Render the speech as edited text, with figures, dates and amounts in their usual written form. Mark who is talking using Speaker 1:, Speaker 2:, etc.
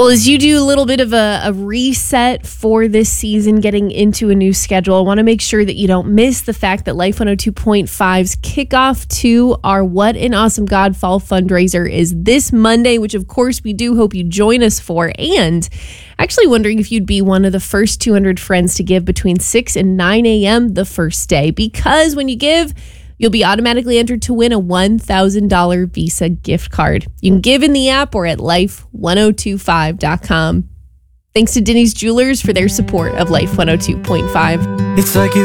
Speaker 1: Well, as you do a little bit of a reset for this season, getting into a new schedule, I want to make sure that you don't miss the fact that Life 102.5's kickoff to our What an Awesome God Fall fundraiser is this Monday, which of course we do hope you join us for. And actually wondering if you'd be one of the first 200 friends to give between 6 and 9 a.m. the first day, because when you give, you'll be automatically entered to win a $1,000 Visa gift card. You can give in the app or at life1025.com. Thanks to Denny's Jewelers for their support of Life 102.5.
Speaker 2: It's like